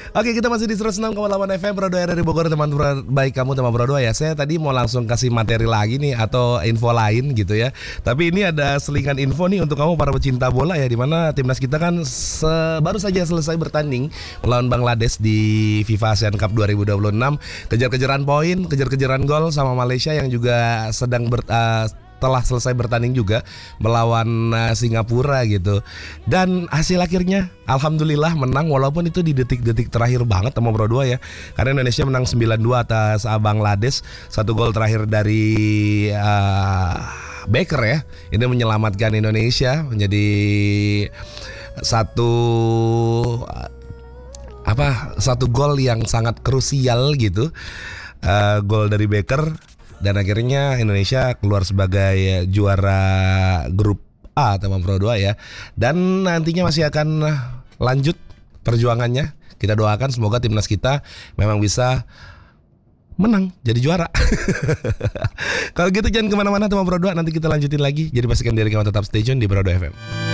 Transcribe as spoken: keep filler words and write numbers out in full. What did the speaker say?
Oke, kita masih di seratus enam koma delapan F M Pro dua R R I Bogor, teman baik kamu teman Pro dua ya. Saya tadi mau langsung kasih materi lagi nih atau info lain gitu ya. Tapi ini ada selingan info nih untuk kamu para pecinta bola ya, di mana timnas kita kan se- baru saja selesai bertanding melawan Bangladesh di FIFA ASEAN Cup dua ribu dua puluh enam. Kejar-kejaran poin, kejar-kejaran gol sama Malaysia yang juga sedang ber uh, telah selesai bertanding juga melawan uh, Singapura gitu. Dan hasil akhirnya alhamdulillah menang, walaupun itu di detik-detik terakhir banget sama Pro dua ya. Karena Indonesia menang sembilan dua atas uh, Bangladesh. Satu gol terakhir dari uh, Baker ya. Ini menyelamatkan Indonesia menjadi satu uh, apa satu gol yang sangat krusial gitu. Uh, gol dari Baker. Dan akhirnya Indonesia keluar sebagai juara grup A teman Pro dua ya. Dan nantinya masih akan lanjut perjuangannya. Kita doakan semoga timnas kita memang bisa menang jadi juara. Kalau gitu jangan kemana-mana teman Pro dua, nanti kita lanjutin lagi. Jadi pastikan diri kamu tetap stay tune di Pro dua F M.